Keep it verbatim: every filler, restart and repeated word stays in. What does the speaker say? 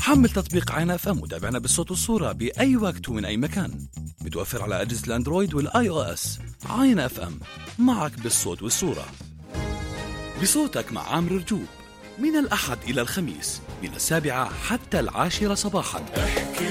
حمل تطبيق عين اف ام وتابعنا بالصوت والصورة بأي وقت ومن أي مكان. متوفر على أجهزة الأندرويد والآي أو إس. عين اف ام، معك بالصوت والصورة. بصوتك مع عامر رجوب، من الأحد إلى الخميس من السابعة حتى العاشرة صباحا. احكي